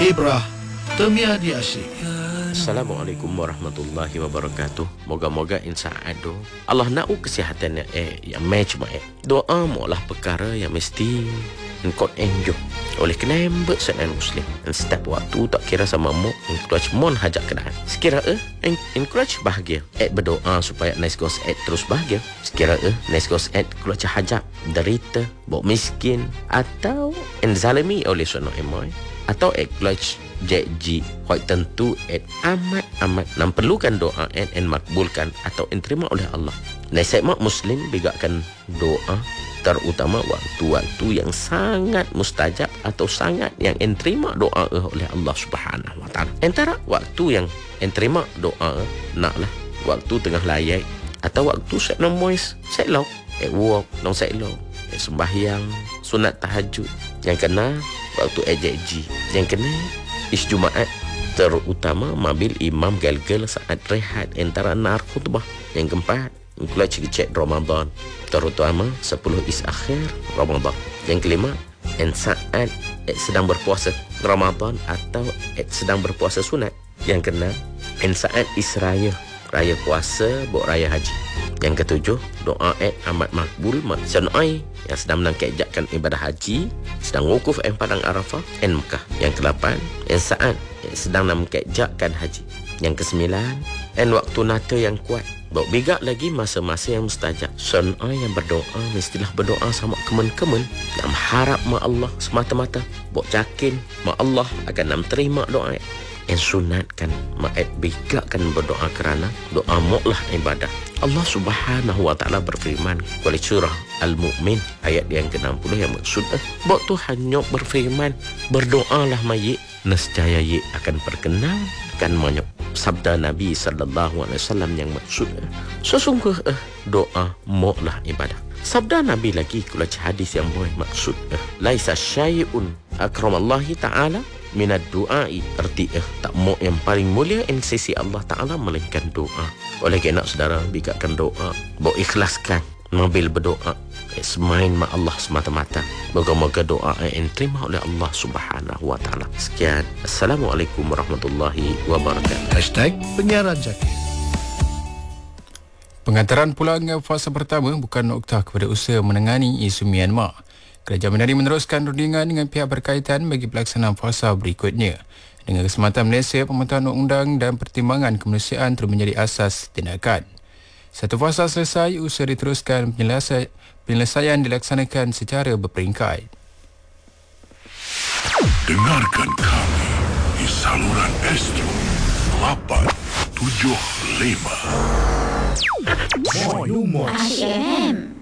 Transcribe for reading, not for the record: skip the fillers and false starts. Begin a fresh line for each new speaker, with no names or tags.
Ibrah Temiadi Asyik.
Assalamualaikum warahmatullahi wabarakatuh. Moga-moga insyaAt tu Allah nak kesihatan yang cuma doa mualah perkara yang mesti engkau enjoy oleh kena embet seorang muslim. Dan setiap waktu tak kira sama mu encourage mon hajat kenaan. Sekira encourage bahagia. Berdoa supaya nice goes terus bahagia. Sekira nice goes encourage hajat derita, bok miskin atau enzalimi oleh sono emoy atau encourage JG hoi tentu amat nam perlukan doa en makbulkan atau terima oleh Allah. Nasihat mak muslim bigakan doa terutama waktu-waktu yang sangat mustajab atau sangat yang terima doa oleh Allah Subhanahu wa taala. Antara waktu yang terima doa naklah waktu tengah layai atau waktu set nomois set low walk nong set low sembahyang sunat tahajud yang kena waktu JG yang kena is Jumaat terutama mabil imam galgal saat rehat antara nar khutbah. Yang keempat kalau cek Ramadan terutama 10 is akhir Ramadan. Yang kelima saat sedang berpuasa Ramadan atau sedang berpuasa sunat. Yang keenam saat is raya puasa bok raya haji. Yang ketujuh doa amat makbul senai yang sedang menangkapkan ibadah haji, sedang wukuf padang Arafah Mekah. Yang ke-8 saat sedang menangkapkan haji. Yang ke-9 waktu nata yang kuat. Bok bigak lagi masa-masa yang mustajab. Senai yang berdoa mestilah berdoa sama kemen-kemen nam harap ma Allah semata-mata. Bok yakin ma Allah akan nam terima doa. Sunatkan ma'at bigakkan berdoa kerana doa mu'lah ibadah. Allah Subhanahu wa taala berfirman dalam surah Al-Mu'min ayat yang ke-60 yang maksud bok Tuhan nyok berfirman berdoalah mayit nescaya ye akan berkenan kan monyok. Sabda Nabi sallallahu alaihi wasallam yang maksud sesungguh doa mu'lah ibadah. Sabda Nabi lagi kula hadis yang boleh maksud laisa syai'un akramallahi ta'ala minat du'ai. Erti tak mau yang paling mulia in sisi Allah Ta'ala melainkan doa. Oleh kerana saudara bikatkan doa bok ikhlaskan mobil berdoa semain ma Allah semata-mata. Moga-moga doa yang terima oleh Allah Subhanahu wa taala. Sekian, Assalamualaikum warahmatullahi wabarakatuh.
#penyiaran Zakir.
Pengantaran pulang fasa pertama bukan noktah kepada usaha menangani isu Myanmar. Kerajaan Menari meneruskan rundingan dengan pihak berkaitan bagi pelaksanaan fasa berikutnya. Dengan Kesempatan Malaysia, pembentukan undang dan pertimbangan kemanusiaan terus menjadi asas tindakan. Satu fasa selesai, usaha diteruskan penyelesaian dilaksanakan secara berperingkat.
Dengarkan kami di saluran Astro 875.
Moy Asyik FM.